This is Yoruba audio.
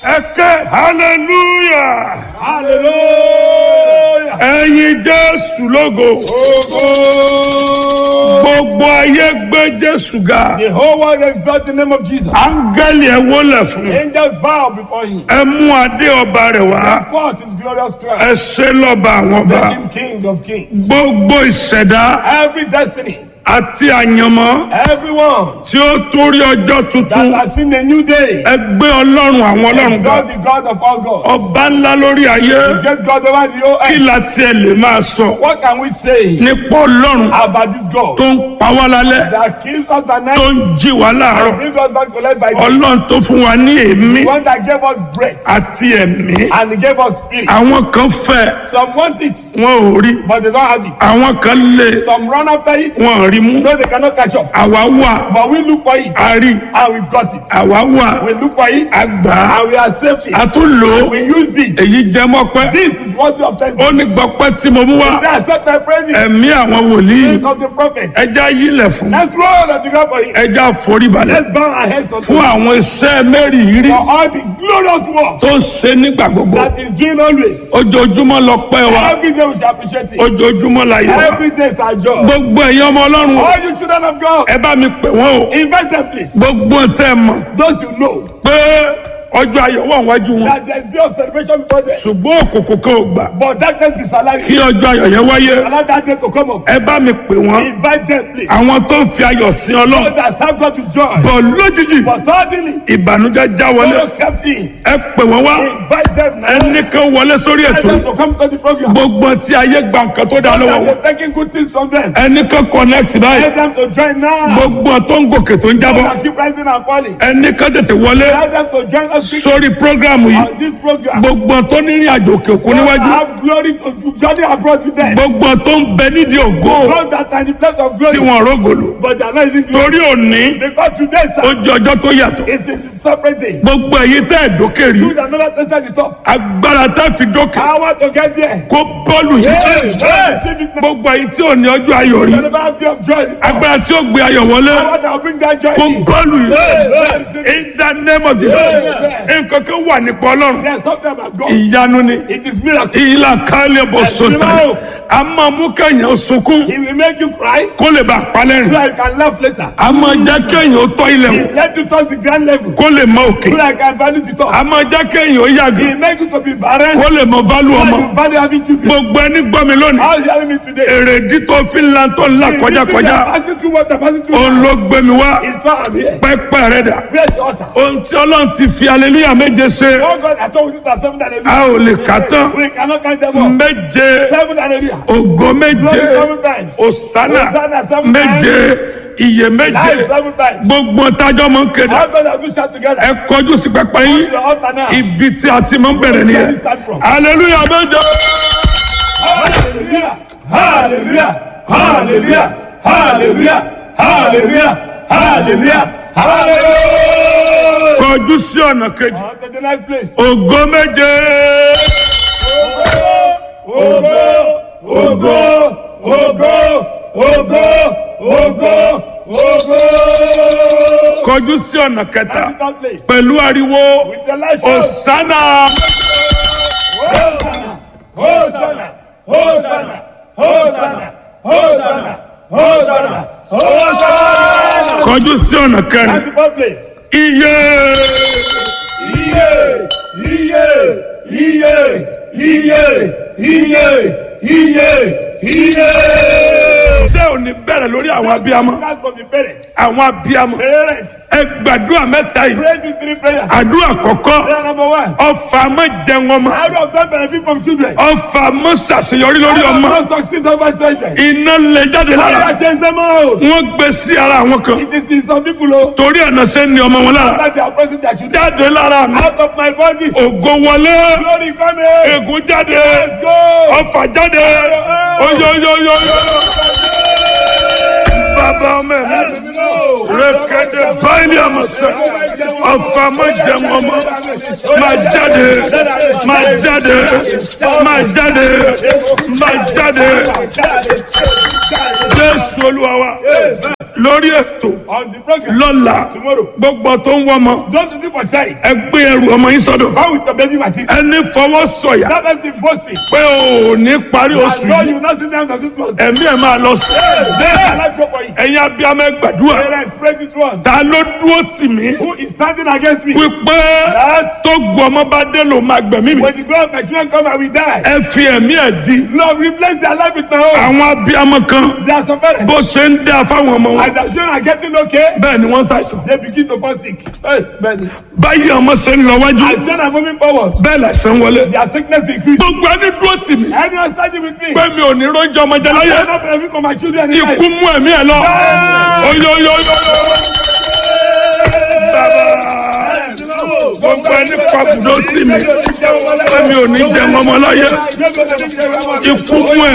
Ẹ̀kẹ́ hallelujah. Hallelujah. Ẹ̀yin Jésù lógo. Gbogbo ayé gbé Jésù ga. The whole world exalt the name of Jesus. Áńgẹ́lì ẹ wólẹ̀ fún. Angels bow before him. Ẹ mú adé ọba rẹ̀ wá. Forth his glorious crown. Ẹ ṣe lọ́ba àwọn ọba. Make him King of kings. Gbogbo ìṣẹ̀dá Every destiny, àti àyànmọ́ everyone tí ó torí ọjọ́ tuntun. that has seen a new day, Ẹ gbé Ọlọ́run àwọn Ọlọ́run ga. exalt the God of all gods. Ọba ńlá lórí ayé. Get God over the whole Kí earth. la tiẹ̀ lè máa sọ What can we say nípa Ọlọ́run about this God tó ń pa wá lálẹ́, that kills us at night, tó ń jí wá láàárọ̀? brings us back to life by day? Ọlọ́run tó fún wa ní èémí The one that gave us breath àti ẹ̀mí. and he gave us spirit. Àwọn kan fẹ́ Some want it, wọn ò rí. but they don't have it. Àwọn kan lé Some run after it, wọn ò rí mú. no, they cannot catch up. Àwa wà But we look for it a rí. and we've got it. Àwa wà We look for it a gbà á. and we accept A it. tún lò ó. We used it. Èyí jẹ́ mọ́pẹ́. This is worthy of Ó thanksgiving. ní gbọ́pẹ́ tí mo mú wá. They accept my praises. Ẹ̀mí àwọn wòlíì. Think of the prophet. Ẹja yílẹ̀ fún. Let's roll at the ground for him. Ẹja foríbalẹ̀ Let's bow our heads unto fún him àwọn iṣẹ́ mẹ́rìírí for all the glorious work tó ń ṣe nígbà gbogbo. that is doing always. Ojoojúmọ́ lọ́pẹ́ wa. Every day we shall appreciate it. Ojoojúmọ́ la yọ̀ wá. Every day is our job. Gbogbo ẹ̀yin ọmọ Ọlọ́run o, All you children of God, ẹ bá mi pè wọ́n o. invite them please. Gbogbo tẹ́ ẹ mọ̀ Those you know pé ọjọ́ ayọ̀ wà wájú wọn. that there is day of celebration before them. Ṣùgbọ́n òkùnkùn kan ò gbà But darkness is alive. kí ọjọ́ ayọ̀ yẹn wáyé. Allow that day to come up. Ẹ bá mi pè wọ́n. Invite them please. Àwọn tó ń fi ayọ̀ sin So Ọlọ́run. that serve God to joy. Bọ̀ lójijì But suddenly, ìbànújẹ́ já wọlé. sorrow kept in. Ẹ pè wọ́n wá. Invite them now. Ẹnìkan wọlé sórí Invite ètò. them to come to the program. Gbogbo tí ayé gba nǹkan tó dá lọ́wọ́ wọn. They're taking good things from them. Ẹnìkan connect báyìí. Let them to join now. Gbogbo tó ń gòkè tó ń jábọ́. That keep rising and falling. Ẹnìkan tètè wọlé Let them to join us sórí prógrámù yìí. on this program. Gbogbo tó ní ìrìn àjò òkè òkun níwájú. Have glory to journey abroad with them. Gbogbo tó ń bẹ nídìí ògo God that are in the place of tí glory. wọn rógòlò. But they are not using glory. Torí òní Because today, ó sir, jẹ́ ọjọ́ tó yàtọ̀. is a separate day. Gbogbo èyí tẹ́ ẹ̀ dókè rí. You that never tested the top. Agbára tá fi dókè I want to get there. kó bọ́ọ̀lù yìí. Receive it now. Gbogbo èyí tí ò ní ọjọ́ ayọ̀ rí. You never have day of joy. Agbára tí ó gbé ayọ̀ wọlé I want to bring that joy kó in. bọ́ọ̀lù yìí. Receive it. In the name of Jesus. Nǹkan kan wà nípa Ọlọ́run. There's something about God. Ìyanu ni. It is miracle. Ìlà kálẹ̀ bọ̀ sọ̀tà. A máa mú kéèyàn sunkún He will make you cry kó lè bá so palẹ́rìn. I can laugh later. A máa jẹ́ kéèyàn ó tọ́ ilẹ̀ wò Let you touch the grand level kó lè mọ òkè. so I can value the top. A máa jẹ́ kéèyàn ó He yàgò make you to be barren kó lè mọ válù so ọmọ. you value having children. Gbogbo ẹni gbọ́ mi lónìí. How is hearing me today? Èrèdí tó fi ń la tó ń là kọjákọjá. Passing through what I'm passing through. Òun ló gbé mi wá. His power I'm here. Pẹ́pẹ́ rẹ̀ dà. Where's the altar? Ohun tí Ọlọ́run ti fi aleluya méje ṣe. Oh God, I told you that 7 and A ò lè kà tán. We cannot count them all. Méje. 7 and Ògo méje. Glory 7 times. Òsánà Hosanna 7 méje. Ìyè méje. Life 7 times. Gbogbo tájọ́ mọ̀ ń kéde. How God has to shout together. Ẹ kọjú sí pẹpẹ To yín. the altar now. Ibi tí a ti máa ń bẹ̀rẹ̀ nìyẹn. Aleluya méje. Hallelujah! Hallelujah! Hallelujah! Hallelujah! Hallelujah! Hallelujah! Hallelujah! Kọjú sí ọ̀nà kejì. On to the next place. Ògo méje. Ogo! Ogo! Ogo! Ogo! Ogo! Ogo! Kọjú sí ọ̀nà kẹta. On to that place. Pẹ̀lú ariwo. With the light show. Òsánà. Hosanna! Hosanna! Hosanna! Hosanna! Hosanna! Hosanna! Hosanna! Kọjú sí ọ̀nà kẹrin. On to that place. Iye. Iye! Iye! Iye! Iye! Iye! Iye! Iye! Ṣé ò ní bẹ̀rẹ̀ lórí àwọn abiyamọ? Start from the parents. Àwọn abiyamọ. Parents, Ẹ gbàdúrà mẹ́ta yìí. pray these 3 prayers. Àdúrà àkọ́kọ́. Prayer number 1. Ọfà má jẹun ọmọ. How do I benefit from children? Ọfà má ṣàṣeyọrí lórí How do ọmọ. I succeed over children? Iná lè jáde How do lára. I change them out? Wọ́n gbé sí ara àwọn kan. It is in some people who Torí ẹ̀nà ṣe ń ní ọmọ wọn lára. that they are pressing their children Jáde lára mi. out of my body. Ògo wọlé. Glory coming. Ègún jáde. Let's go. Ọfà jáde. Oyoyoyoyo. Bàbá ọmọ mi. Rẹ̀kẹ̀dẹ̀ báyìí àmọ̀sẹ̀. Ọ̀fà má jẹun ọmọ. Máa jáde. Máa jáde. Máa jáde. Máa jáde. Jésù Olúwa wa. Lórí ètò On the program. lọ́la Tomorrow. gbogbo tó ń wọ́mọ Don't look for child. ẹ gbé ẹrù ọmọ yín sọ́dọ̀. How with your baby Martin? Ẹni fọwọ́ sọ̀yà That is the boasting. pé o ò ní parí I oṣù know yìí. you not see them as this one. Ẹ̀mí ẹ̀ máa lọ sí. Then I go for you. Ẹ̀yin abiyamọ ẹ gbàdúrà. Parents, pray this one. Ta ló dúró tì mí? Who is standing against me? Wípé That tó gbọ́ ọmọ bá dé ló máa gbẹ̀mí mi. when the God of my children come, I will die. Ẹ fi ẹ̀mí ẹ̀ di. Lord, replace their life with my own. Àwọn abiyamọ kan There are some parents. bó ṣe ń dá fáwọn ọmọ wọn. As their children are getting okay, Bẹ́ẹ̀ ni wọ́n ṣàìsàn. they begin to fall sick. Hey, man. Báyìí ọmọ ṣe ń lọ As wájú. children are moving forward, Bẹ́ẹ̀ làṣẹ ń wọlé. their sickness increase. Gbogbo ẹni dúró tì mí. Anyone standing with me? Pé mi ò ní róúnjẹ ọmọ jẹ I láyé. will not benefit from my children. Ikú mú ẹ̀mí ẹ̀ lọ. Oyoyoyoyo. Gbogbo ẹni pàbùdó sí mi. Pé mi ò ní jẹun ọmọ láyé. Ikú mú